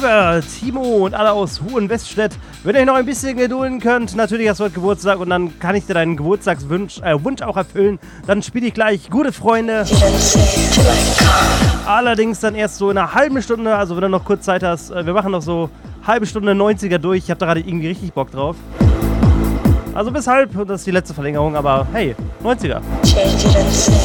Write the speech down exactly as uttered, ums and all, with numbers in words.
Oliver, Timo und alle aus Hohenweststedt. Wenn ihr euch noch ein bisschen gedulden könnt, natürlich hast du heute Geburtstag und dann kann ich dir deinen Geburtstagswunsch äh, Wunsch auch erfüllen. Dann spiele ich gleich Gute Freunde. Allerdings dann erst so in einer halben Stunde, also wenn du noch kurz Zeit hast. Äh, wir machen noch so halbe Stunde neunziger durch. Ich habe da gerade irgendwie richtig Bock drauf. Also bis halb, das ist die letzte Verlängerung, aber hey, neunziger.